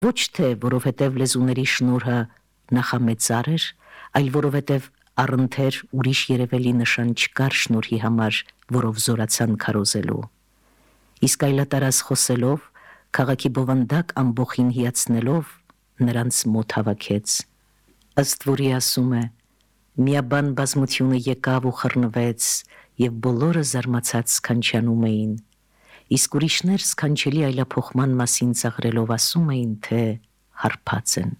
Ոչ թե որովհետև լեզուների շնորհը նախամեծար էր, այլ որովհետև առընթեր ուրիշ երևելի նշան չկար շնորհի համար, որով զորացան քարոզելու։ Իսկ այլատարած խոսելով, քաղաքի բովանդակ ամբոխին հիացնելով, նրանց մոտ հավաքեց։ Ըստ որի ասում է. միաբան բազմությունը եկավ ու խռնվեց, եւ բոլորը զարմացած սքանչանում էին, իսկ ուրիշներ սքանչելի այլափոխման մասին ծաղրելով ասում էին, թե հարբած են։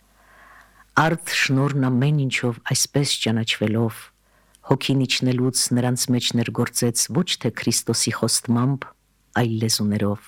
Արդ շնորհն ամեն ինչով այսպես ճանաչվելով, հոգին իջնելուց նրանց մեջ ներգործեց ոչ թե Քրիստոսի խոստմամբ, այլ լեզուներով,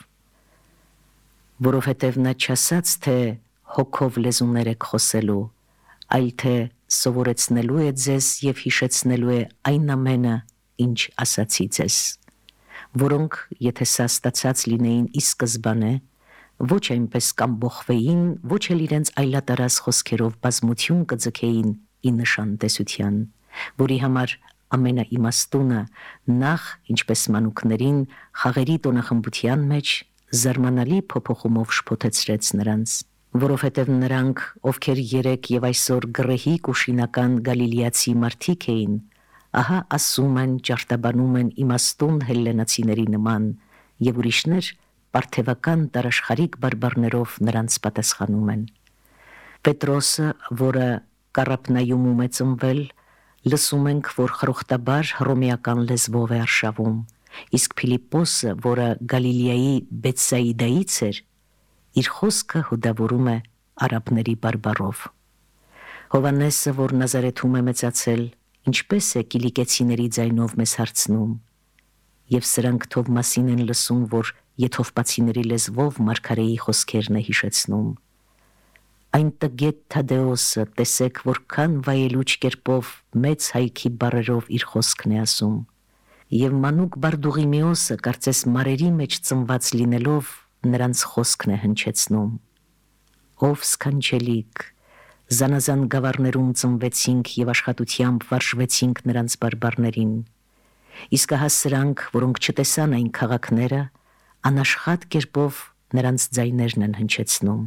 որովհետև նա չասաց, թե հոգով լեզուներ եք խոսելու, այլ թե սովորեցնելու է ձեզ եւ հիշեցնելու է այն ամենը, ինչ ասացի ձեզ, որոնք, եթե սա ստացած լինեին ի սկզբանե, ոչ այնպես կամբոխվեին, ոչ էլ իրենց այլատարած խոսքերով բազմություն կձգեին ի նշան տեսության, որի համար ամենաիմաստունը նախ, ինչպես մանուկներին, խաղերի տոնախմբության մեջ զարմանալի փոփոխումով շփոթեցրեց նրանց, որովհետև նրանք, ովքեր երեկ եւ այսօր գռեհիկ ու շինական գալիլեացի մարդիկ էին, ահա ասում են, ճարտաբանում են իմաստուն հելլենացիների նման, եւ ուրիշներ պարթևական տարաշխարիկ բարբառներով նրանց պատասխանում են։ Պետրոսը, որը Կարապնայումում է ծնվել, լսում ենք, որ խրոխտաբար հռոմեական լեզվով է արշավում, իսկ Փիլիպոսը, որը Գալիլեայի Բեթսայիդայից էր, իր խոսքը հուդավորում է արաբների բարբառով։ Հովանեսը, որ Նազարեթում է մեծացել, ինչպես է կիլիկեցիների ձայնով մեզ հարցնում, եւ սրանք Թովմասին են լսում, որ եթովպացիների լեզվով մարգարեի խոսքերն է հիշեցնում։ Այն տգետ Թադեոսը, տեսեք, որքան վայելուչ կերպով մեծ հայքի բառերով իր խոսքն է ասում, եւ մանուկ Բարդուղիմեոսը, կարծես մարերի մեջ ծնված լինելով, նրանց խոսքն է հնչեցնում։ Ով սքանչելիք, զանազան գավառներում ծնվեցինք եւ աշխատությամբ վարժվեցինք նրանց բարբառներին, իսկ ահա սրանք, որոնք չտեսան այն քաղաքները, անաշխատ կերպով նրանց ձայներն են հնչեցնում։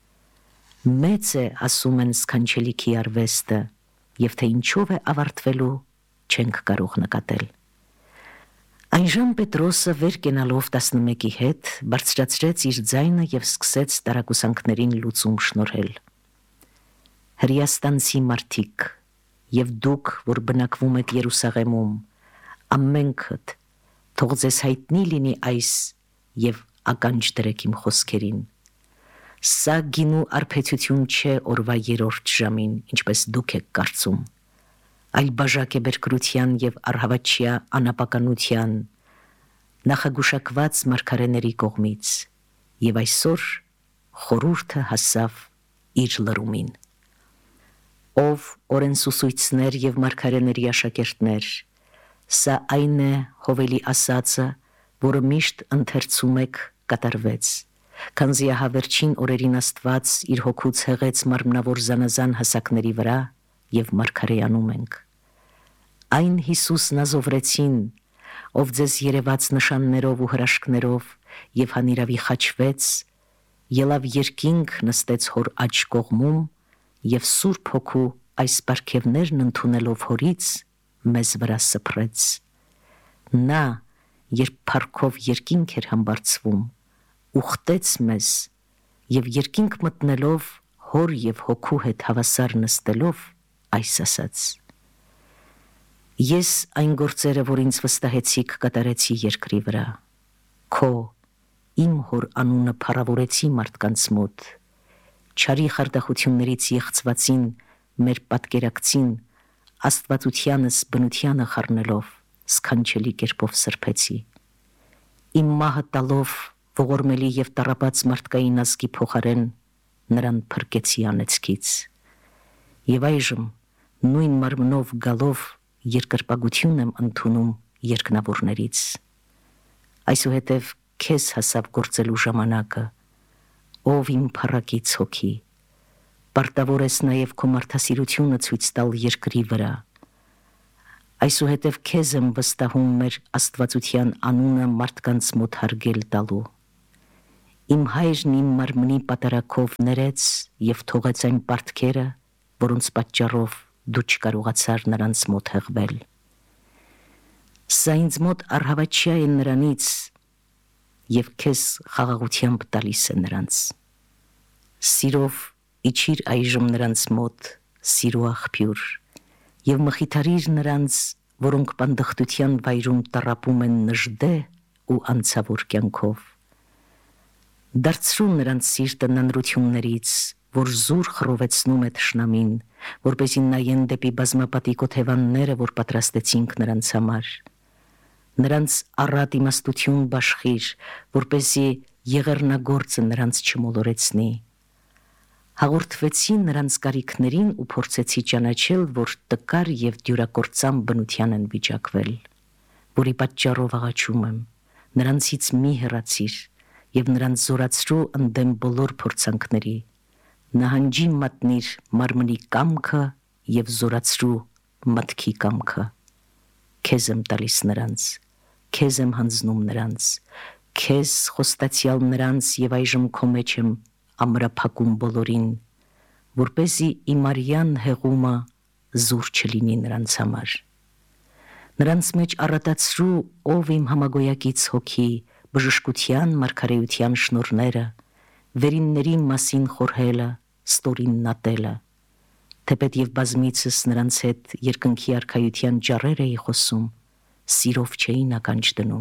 Մեծ է, ասում են, սքանչելիքի արվեստը, եւ թե ինչով է ավարտվելու, չենք կարող նկատել։ Այնժամ Պետրոսը վեր կենալով 11-ի հետ բարձրացրեց իր ձայնը եւ սկսեց տարակուսանքներին լուծում շնորհել։ Հրեաստանցի մարդիկ, եւ դուք, որ բնակվում եք Երուսաղեմում, ամենքդ, թող ձեզ հայտնի լինի այս եւ ականջ դրեք իմ խոսքերին։ Սա գինու արբեցություն չէ օրվա երրորդ ժամին, ինչպես դուք եք կարծում, այլ բաժակ է բերկրության եւ առհավատչյա անապականության, նախագուշակված մարգարեների կողմից, եւ այսօր խորհուրդը հասավ իր լրումին։ Ով օրենսուսույցներ եւ մարգարեների աշակերտներ, սա այն է Հովելի ասածը, որը միշտ ընթերցում եք, կատարվեց, քանզի ահա վերջին օրերին Աստված իր հոգուց հեղեց մարմնավոր զանազան հասակների վրա եւ մարգարեանում ենք։ Այն Հիսուսն ազովրեցին, ով ձեզ երևաց նշաններով ու հրաշքներով եւ հանիրավի խաչվեց, ելավ երկինք, նստեց հոր աջ կողմում եւ Սուրբ Հոգու այս պարգևներն ընդունելով հորից մեզ վրա սփռեց։ Նա, երբ փառքով երկինք էր համբարձվում, ուխտեց մեզ եւ երկինք մտնելով հոր եւ հոգու հետ հավասար նստելով այս ասաց. Ես այն գործերը, որ ինձ վստահեցիք, կատարեցի երկրի վրա, քո իմ հոր անունը փառավորեցի մարդկանց մոտ, չարի խարդախություններից եղծվածին մեր պատկերակցին աստվածությանս բնությանը խառնելով սքանչելի կերպով սրբեցի, իմ մահը տալով ողորմելի եւ տառապած մարդկային ազգի փոխարեն նրան փրկեցի անեծքից, եւ այժմ նույն մարմնով գալով երկրպագություն եմ ընդունում երկնավորներից, այսուհետև քեզ հասավ գործելու ժամանակը, ով իմ փառակից հոգի, պարտավոր ես նաև քո մարդասիրությունը ցույց տալ երկրի վրա, այսուհետև քեզ եմ վստահում մեր աստվածության անունը մարդկանց մոտ հարգել տալու, Իմ հայրն իմ մարմնի պատարակով ներեց եւ թողեց այն պարտքերը, որոնց պատճառով դու չկարողացար նրանց մոտ հղվել։ Սա ինձ մոտ առհավատչյա է նրանից եւ քեզ խաղաղությամբ տալիս է նրանց։ Սիրով իջիր այժմ նրանց մոտ, սիրո աղբյուր, եւ մխիթարիր նրանց, որոնք պանդխտության վայրում տառապում են նժդե ու անցավոր կյանքով։ Դարձրու նրանց սիրտը ննրություններից, որ զուր խռովեցնում է թշնամին, որպեսզի նայեն դեպի բազմապատիկ օթևանները, որ պատրաստեցինք նրանց համար։ Նրանց առատ իմաստություն բաշխիր, որպեսզի եղեռնագործը նրանց չմոլորեցնի։ Հաղորդվեցի նրանց կարիքներին ու փորձեցի ճանաչել, որ տկար եւ դյուրակործան բնության են վիճակվել, որի պատճառով աղաչում եմ, նրանցից մի հեռացիր եւ նրանց զորացրու ընդդեմ բոլոր փորձանքների, նահանջի մատնիր մարմնի կամքը եւ զորացրու մտքի կամքը։ Քեզ եմ տալիս նրանց, քեզ եմ հանձնում նրանց, քեզ խոստացյալ նրանց եւ այժմ քո մեջ եմ ամրափակում բոլորին, որպեսզի իմ արյան հեղումը զուր չլինի նրանց համար։ Նրանց մեջ առատացրու, ով իմ համագոյակից հոգի, բժշկության մարգարեության շնորհները, վերինների մասին խորհելը, ստորին ատելը, թեպետ եւ բազմիցս նրանց հետ երկնքի արքայության ջառեր էի խոսում, սիրով չէին ականջ դնում,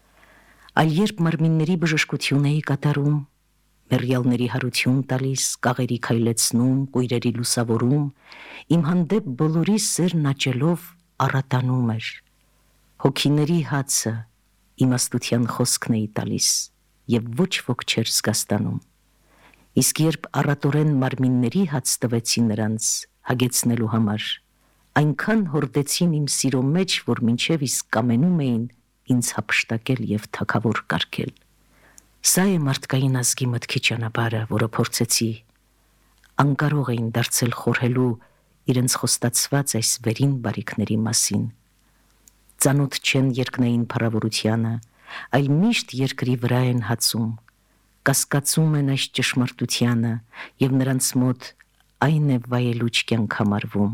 այլ երբ մարմինների բժշկություն էի կատարում, մեռյալների հարություն տալիս, կաղերի քայլեցնում, կույրերի լուսավորում, իմ հանդեպ բոլորի սերն աճելով առատանում էր, հոգիների հացը իմաստության խոսքն էի տալիս եւ ոչ ոք չէր զգաստանում։ Իսկ երբ առատորեն մարմինների հաց տվեցի նրանց հագեցնելու համար, այնքան հորդեցին իմ սիրո մեջ, որ մինչև իսկ կամենում էին ինձ հափշտակել եւ թագավոր կարգել։ Սա է մարդկային ազգի մտքի ճանապարհը, որը փորձեցի, անկարող էին դարձել խորհելու իրենց խոստացված այս վերին բարիքների մասին։ Ծանոթ չեն երկնային փառավորությանը, այլ միշտ երկրի վրա են հացում, կասկածում են այս ճշմարտությանը եւ նրանց մոտ այն է վայելուչ կյանք համարվում,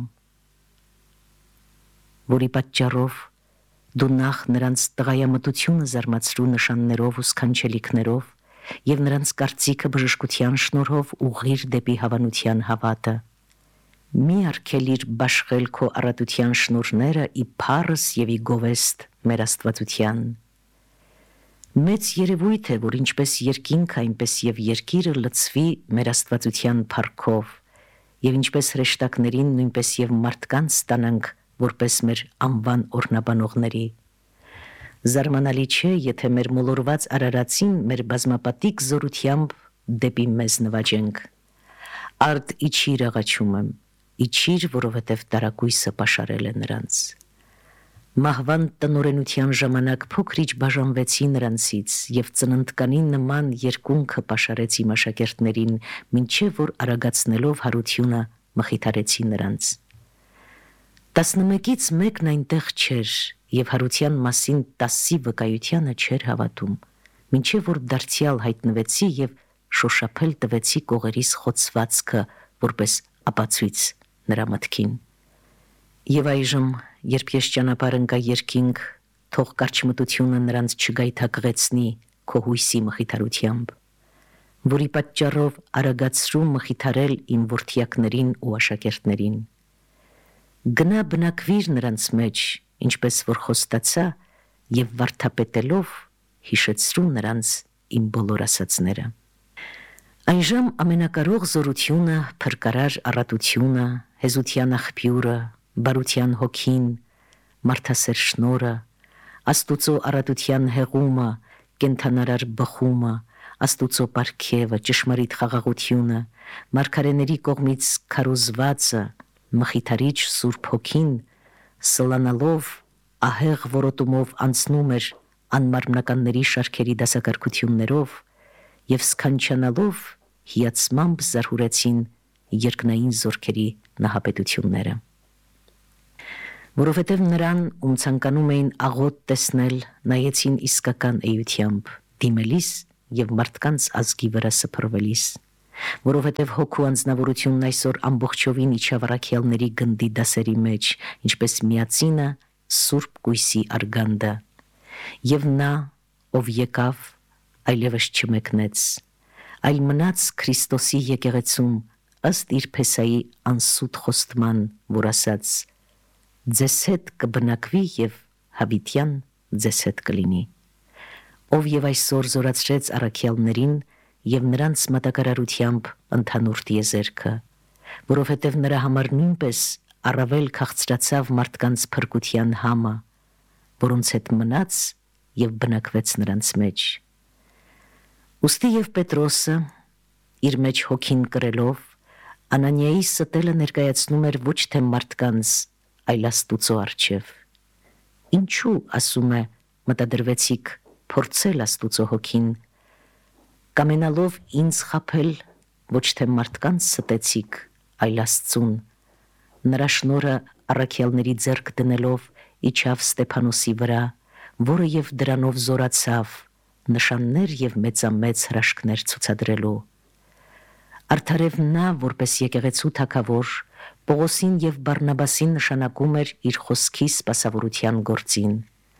որի պատճառով դու նախ նրանց տղայամտությունը զարմացրու նշաններով ու սքանչելիքներով եւ նրանց կարծիքը բժշկության շնորհով ուղղիր դեպի հավանության հավատը։ Մի արգելիր բաշխել քո առատության շնորհները ի փառս եւ ի գովեստ մեր Աստվածության։ Մեծ երևույթ է, որ ինչպես երկինքը, այնպես եւ երկիրը լցվի մեր Աստվածության փառքով, եւ ինչպես հրեշտակներին, նույնպես եւ մարդկանց ստանանք որպես մեր անվան օրհնաբանողների։ Զարմանալի չէ, եթե մեր մոլորված արարածին մեր բազմապատիկ զորությամբ դեպի մեզ նվաճենք։ Արդ իջիր աղաչում եմ, իջիր, որովհետև տարակույսը պաշարել է նրանց։ Մահվան տնօրենության ժամանակ փոքրիչ բաժանվեցի նրանցից եւ ծննդկանի նման երկունքը պաշարեցի աշակերտներին, մինչեւ որ արագացնելով հարությունը մխիթարեցի նրանց։ 11-ից մեկն այնտեղ չէր եւ հարության մասին 10-ի վկայությանը չէր հավատում, մինչեւ որ դարձյալ հայտնվեցի եւ շոշափել տվեցի կողերիս խոցվածքը որպես ապացույց նրա մտքին։ Եվ այժմ, երբ ես ճանապարհ ընկա երկինք, թող կարճմտությունը նրանց չգայթակղեցնի քո հույսի մխիթարությամբ, որի պատճառով արագացրու մխիթարել իմ որդիակներին ու աշակերտներին։ Գնա բնակվիր նրանց մեջ, ինչպես որ խոստացա, եւ վարդապետելով հիշեցրու նրանց իմ բոլոր ասածները։ Այժմ ամենակարող զորությունը, փրկարար առատությունը, հեզության աղբյուրը, բարության հոգին, մարդասեր շնորհը, Աստուծո առատության հեղումը, կենթանարար բխումը, Աստուծո պարգևը, ճշմարիտ խաղաղությունը, մարգարեների կողմից քարոզվածը, մխիթարիչ Սուրբ Հոգին, սլանալով ահեղ որոտումով անցնում էր անմարմնականների շարքերի դասակարգություններով եւ սքանչանալով հիացմամբ զարհուրեցին երկնային զորքերի նահապետությունները։ Որովհետև նրան, ում ցանկանում էին աղոտ տեսնել, նայեցին իսկական էությամբ, դիմելիս եւ մարդկանց ազգի վրա սփռվելիս, որովհետև հոգու անձնավորությունն այսօր ամբողջովին իջավ առաքյալների գնդի դասերի մեջ, ինչպես միածինը Սուրբ Գույսի արգանդը, եւ նա, ով եկավ, այլևս չմեկնեց, այլ մնաց Քրիստոսի եկեղեցում ըստ իր Փեսայի անսուտ խոստման, որ ասաց. «Ձեզ հետ կբնակվի եւ հավիտյան ձեզ հետ կլինի», ով եւ այսօր զորացրեց առաքյալներին եւ նրանց մատակարարությամբ ընդհանուր տիեզերքը, որովհետեւ նրա համար նույնպես առավել քաղցրացավ մարդկանց փրկության համը, որոնց հետ մնաց եւ բնակվեց նրանց մեջ։ Ուստի եւ Պետրոսը իր մեջ հոգին կրելով Անանիայի ստելը ներկայացնում էր ոչ թե մարդկանց, այլ Աստուծո առջև։ Ինչու, ասում է, մտադրվեցիք փորձել Աստուծո հոգին, կամենալով ինձ խաբել, ոչ թե մարդկանց ստեցիք, այլ Աստծուն։ Նրա շնորհը առաքյալների ձեռք դնելով իջավ Ստեփանոսի վրա, որը եւ դրանով զորացավ, նշաններ եւ մեծամեծ հրաշքներ ցուցադրելու։ Արդարև նա, որպես եկեղեցու թագավոր, Պողոսին եւ Բարնաբասին նշանակում էր իր խոսքի սպասավորության գործին։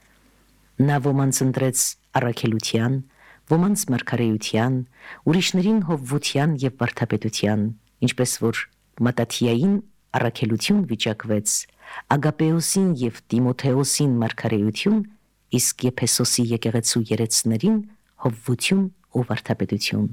Նա ոմանց ընտրեց առաքելության, ոմանց մարգարեության, ուրիշներին հովվության եւ վարդապետության, ինչպես որ Մատաթիային առաքելություն վիճակվեց, Ագապեոսին եւ Տիմոթեոսին մարգարեություն, իսկ Եփեսոսի եկեղեցու երեցներին հովվություն ու վարդապետություն։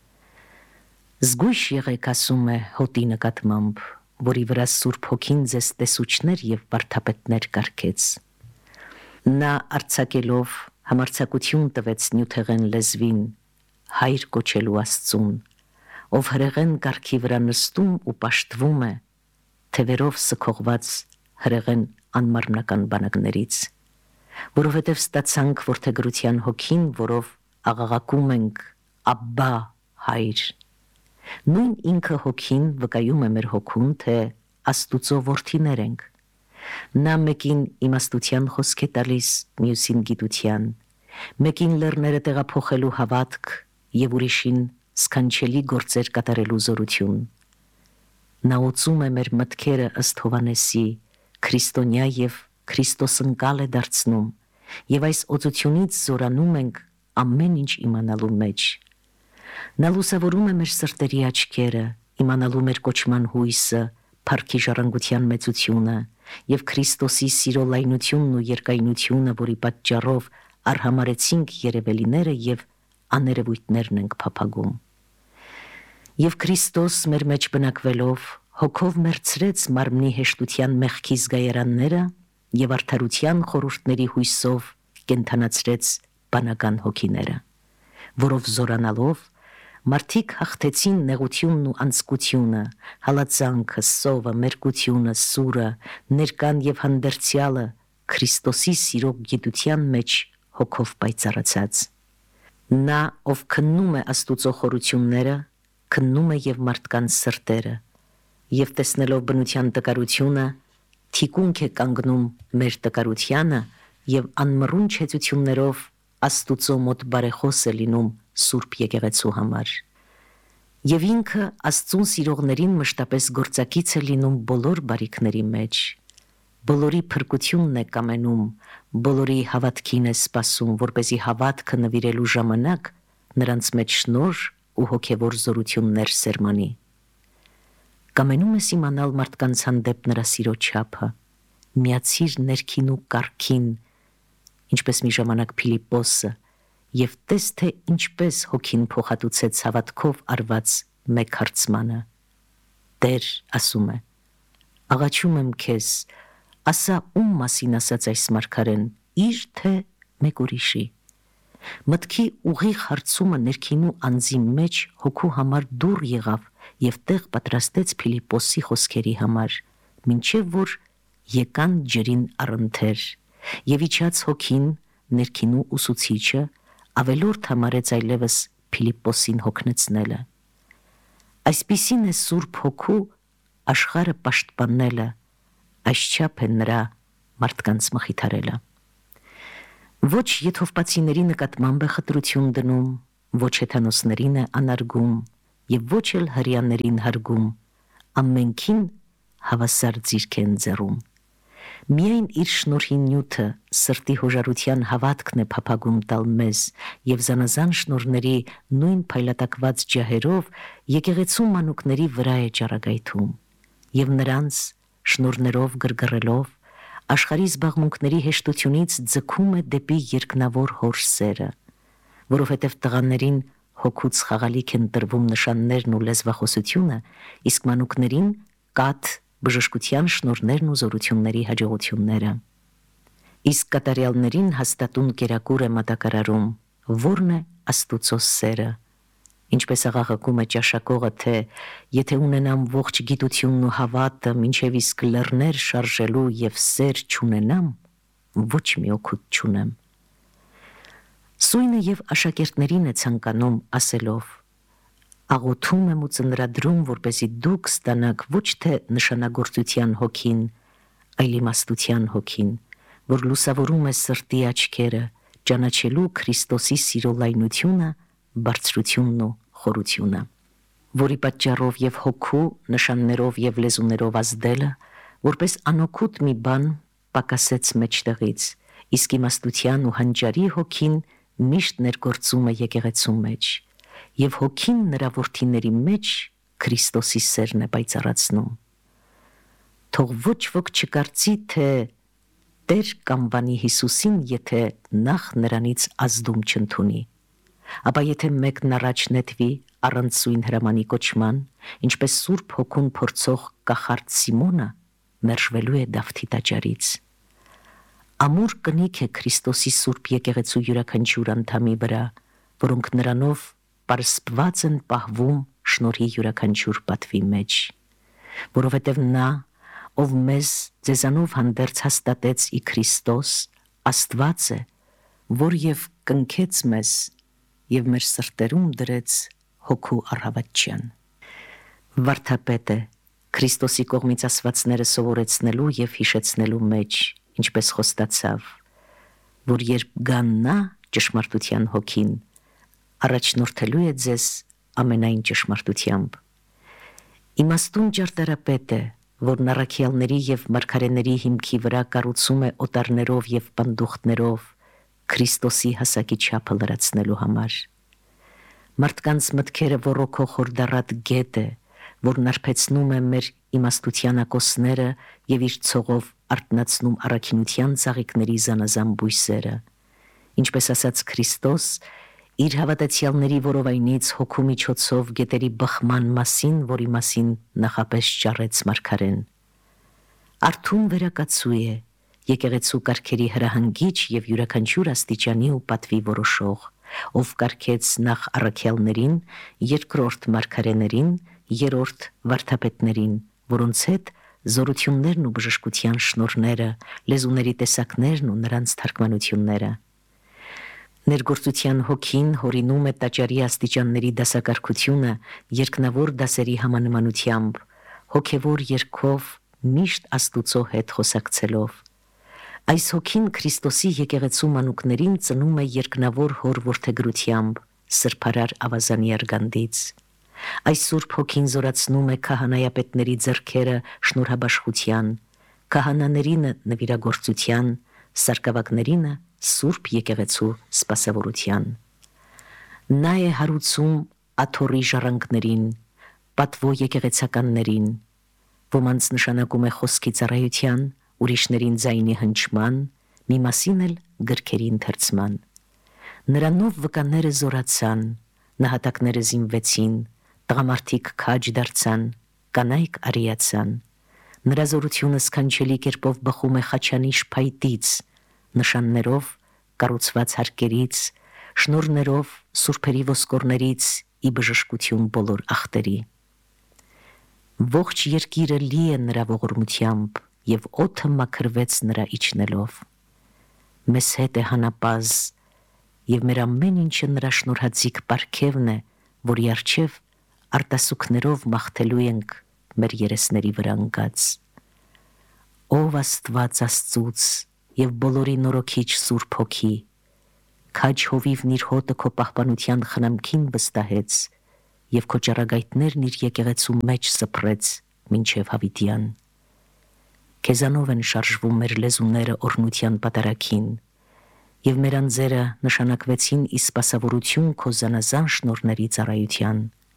Զգույշ եղեք, ասում է հոտի նկատմամբ, որի վրա Սուրբ Հոգին ձեզ տեսուչներ եւ վարդապետներ կարգեց։ Նա արձակելով համարձակություն տվեց նյութեղեն լեզվին, հայր կոչելու Աստծուն, ով հրեղեն կարգի վրա նստում ու պաշտվում է, թևերով սքողված հրեղեն անմարմնական բանակներից, որովհետև ստացանք որդեգրության հոգին, որով աղաղակում ենք Աբբա, հայր։ Նույն ինքը հոգին վկայում է մեր հոգուն, թե Աստուծո որդիներ ենք։ Նա մեկին իմաստության խոսք է տալիս, մյուսին գիտության, մեկին լեռները տեղափոխելու հավատք եւ ուրիշին սքանչելի գործեր կատարելու զորություն։ Նա ուծում է մեր մտքերը ըստ Հովանեսի, քրիստոնյա եւ Քրիստոսընկալ է դարձնում, եւ այս օծությունից զորանում ենք ամեն ինչ իմանալու մեջ։ Նա լուսավորում է մեր սրտերի աչքերը, իմանալու մեր կոչման հույսը, փառքի ժառանգության մեծությունը եւ Քրիստոսի սիրո լայնությունն ու երկայնությունը, որի պատճառով արհամարեցինք երևելիները եւ աներևույթներն ենք փափագում։ Եվ Քրիստոս մեր մեջ բնակվելով հոգով մերցրեց մարմնի հեշտության մեղքի զգայարանները եւ արդարության խորհուրդների հույսով կենթանացրեց բանական հոգիները, որով զորանալով մարդիկ հաղթեցին նեղությունն ու անձկությունը, հալածանքը, սովը, մերկությունը, սուրը, ներկան եւ հանդերձյալը Քրիստոսի սիրո գիտության մեջ հոգով պայծառացած։ Նա, ով քննում է Աստուծո խորությունները, քննում է եւ մարդկանց սրտերը, եւ տեսնելով բնության տկարությունը, թիկունք է կանգնում մեր տկարությանը եւ անմռուն չեցություններով Աստուծո մոտ բարեխոս է լինում Սուրբ եկեղեցու համար։ Եվ ինքը Աստծուն սիրողներին մշտապես գործակից է լինում բոլոր բարիքների մեջ, բոլորի փրկությունն է կամենում, բոլորի հավատքին է սպասում, որպեսզի հավատքը նվիրելու ժամանակ նրանց մեջ շնորհ ու հոգևոր զորություններ սերմանի։ Կամենում ես իմանալ մարդկանց հանդեպ նրա սիրո չափը, միացիր ներքին ու կարգին, ինչպես մի ժամանակ Փիլիպոսը, եւ տես թե ինչպես հոգին փոխհատուցեց հավատքով արված մեկ հարցմանը։ Տեր, ասում է, աղաչում եմ քեզ, ասա ում մասին ասաց այս մարգարեն, իր թե մեկ ուրիշի։ Մտքի ուղիղ հարցումը ներքինու անձի մեջ հոգու համար դուռ եղավ եւ տեղ պատրաստեց Փիլիպոսի խոսքերի համար, մինչեւ որ եկան ջրին առընթեր, եւ իջած հոգին ներքինու ուսուցիչը ավելորդ համարեց այլևս Փիլիպոսին հոգնեցնելը։ Այսպիսին է Սուրբ Հոգու աշխարհը պաշտպանելը, այսչափ է նրա մարդկանց մխիթարելը։ Ոչ եթովպացիների նկատմամբ է խտրություն դնում, ոչ հեթանոսներին է անարգում եւ ոչ էլ հրեաներին հարգում, ամենքին հավասար ձիրք են ձեռում։ Միայն իր շնորհի նյութը սրտի հոժարության հավատքն է փափագում տալ մեզ եւ զանազան շնորհների նույն փայլատակված ջահերով եկեղեցու մանուկների վրա է ճառագայթում եւ նրանց շնորհներով գրգռելով աշխարհի զբաղմունքների հեշտությունից ձգում է դեպի երկնավոր հոր սերը, որովհետև տղաներին հոգուց խաղալիք են տրվում նշաններն ու լեզվախոսությունը, իսկ մանուկներին կաթ բժշկության շնորհներն ու զորությունների հաջողությունները։ Իսկ կատարյալներին հաստատուն կերակուր է մատակարարում, որն է Աստուծո սերը։ Ինչպես աղաղակում է ճաշակողը, թե եթե ունենամ ողջ գիտությունն ու հավատը, մինչև իսկ լեռներ շարժելու եւ սեր չունենամ, ոչ մի օգուտ չունեմ։ Սույնը եւ աշակերտներին է ցանկանում ասելով. աղոթում եմ ու ծնրադրում, որպեսզի դուք ստանաք ոչ թե նշանագործության հոգին, այլ իմաստության հոգին, որ լուսավորում է սրտի աչքերը, ճանաչելու Քրիստոսի սիրո լայնությունը, բարձրությունն ու խորությունը, որի պատճառով եւ հոգու նշաններով եւ լեզուներով ազդելը, որպես անօգուտ մի բան պակասեց մեջտեղից, իսկ իմաստության ու հանճարի հոգին միշտ ներգործում է եկեղեցու մեջ, եւ հոգին նրա որդիների մեջ Քրիստոսի սերն է պայծառացնում։ Թող ոչ ոք չկարծի, թե Տեր կանվանի Հիսուսին, եթե նախ նրանից ազդում չընդունի, ապա եթե մեկն առաջ նետվի առանց սույն հրամանի կոչման, ինչպես Սուրբ Հոգուն փորձող կախարդ Սիմոնը, մերժվելու է Դավթի տաճարից։ Ամուր կնիք է Քրիստոսի Սուրբ եկեղեցու յուրաքանչյուր անդամի վրա, որոնք նրանով պարսպված են պահվում շնորհի յուրաքանչյուր պատվի մեջ, որովհետև նա, ով մեզ ձեզանով հանդերձ հաստատեց ի Քրիստոս, Աստված է, որ եւ կնքեց մեզ եւ մեր սրտերում դրեց հոգու առավատչյան։ Վարդապետ է Քրիստոսի կողմից ասվածները սովորեցնելու եւ հիշեցնելու մեջ, ինչպես խոստացավ, որ երբ գան նա ճշմարտության հոգին, առաջնորդելու է ձեզ ամենայն ճշմարտությամբ։ Իմաստուն ճարտարապետ է, որն առաքյալների եւ մարգարեների հիմքի վրա կառուցում է օտարներով եւ պնդուխտներով Քրիստոսի հասակի չափը լրացնելու համար։ Մարդկանց մտքերը ոռոգող խորդառատ գետ է, որն արբեցնում է մեր իմաստության ակոսները եւ իր ցողով արտնացնում առաքինության ծաղիկների զանազան բույսերը։ Ինչպես ասաց Քրիստոս, իր հավատացյալների որովայնից հոգու միջոցով գետերի բխման մասին, որի մասին նախապես ճառեց մարգարեն։ Արթուն վերակացու է, եկեղեցու կարգերի հրահանգիչ եւ յուրաքանչյուր աստիճանի ու պատվի որոշող, ով կարգեց նախ առաքյալներին, երկրորդ մարգարեներին, երրորդ վարդապետներին, որոնց հետ զորություններն ու բժշկության շնորհները, լեզուների տեսակներն ու նրանց թարգմանությունները։ Ներգործության հոգին հորինում է տաճարի աստիճանների դասակարգությունը երկնավոր դասերի համանմանությամբ, հոգևոր երգով միշտ Աստուծո հետ խոսակցելով։ Այս հոգին Քրիստոսի եկեղեցու մանուկներին ծնում է երկնավոր հոր որդեգրությամբ, սրբարար ավազանի արգանդից։ Այս Սուրբ հոգին զորացնում է քահանայապետների ձեռքերը շնորհաբաշխության, քահանաներինը նվիրագործության, սարկավակներինը Սուրբ եկեղեցու սպասավորության։ Նա է հարուցում աթոռի ժառանգներին, պատվո եկեղեցականներին, ոմանց նշանակում է խոսքի ծառայության, ուրիշներին ձայնի հնչման, մի մասին էլ գրքերի ընթերցման։ Նրանով վկաները զորացան, նահատակները զինվեցին, տղամարդիկ քաջ դարձան, կանայք արիացան։ Նրա զորությունը սքանչելի կերպով բխում է խաչանիշ փայտից, նշաններով կառուցված հարկերից, շնորհներով սուրբերի ոսկորներից ի բժշկություն բոլոր ախտերի։ Ողջ երկիրը լի է նրա ողորմությամբ եւ օդը մաքրվեց նրա իջնելով։ Մեզ հետ է հանապազ եւ մեր ամեն ինչը նրա շնորհածիկ պարգևն է, որի առջև արտասուքներով մաղթելու ենք մեր երեսների վրա ընկած։ Ով Աստված Աստծուց եւ բոլորի նորոքիչ Սուրբ Հոգի, քաջ հովիվն իր հոտը քո պահպանության խնամքին վստահեց եւ քո ճառագայթներն իր եկեղեցու մեջ սփռեց մինչև հավիտյան։ Քեզանով են շարժվում մեր լեզուները օրհնության պատարագին, եւ մեր անձերը նշանակվեցին ի սպասավորություն քո զանազան շնորհների ծառայության։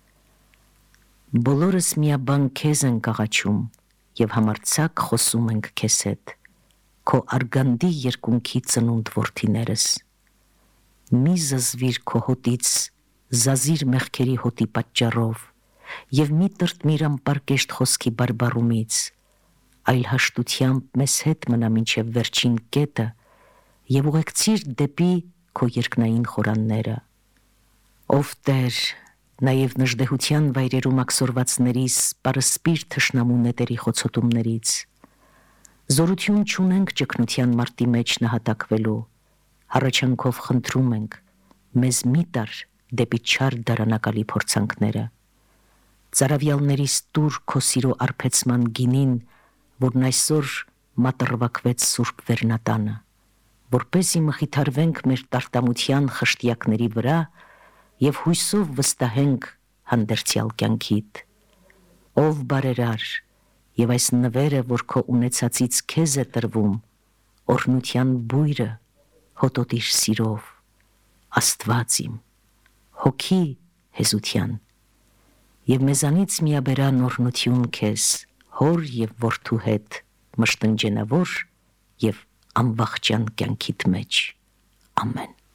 Բոլորս միաբան քեզ ենք աղաչում եւ համարձակ խոսում ենք քեզ հետ, քո արգանդի երկունքի ծնունդ որդիներս։ Մի զզվիր քո հոտից զազիր մեղքերի հոտի պատճառով եւ մի տրտմիր անպարկեշտ խոսքի բարբառումից, այլ հաշտությամբ մեզ հետ մնա մինչև վերջին կետը եւ ուղեկցիր դեպի քո երկնային խորանները։ Ով Տեր, նաեւ նժդեհության վայրերում ակսորվածներիս պարսպիր թշնամու նետերի խոցոտումներից, զորություն չունենք ճգնության մարտի մեջ նահատակվելու, հառաչանքով խնդրում ենք, մեզ մի տար դեպի չար դարանակալի փորձանքները։ Ծարավյալներիս տուր քո սիրո արբեցման գինին, որն այսօր մատրվակվեց Սուրբ Վերնատանը, որպեսզի մխիթարվենք մեր տարտամության խշտյակների վրա եւ հույսով վստահենք հանդերձյալ կյանքիդ։ Ով բարերար, եւ այս նվերը, որ քո ունեցածից քեզ է տրվում, օրհնության բույրը հոտոտիր սիրով, Աստված իմ, հոգի հեզության, եւ մեզանից միաբերան օրհնություն քեզ, հոր եւ որդու հետ, մշտնջենավոր եւ անվախճան կյանքիդ մեջ։ Ամեն։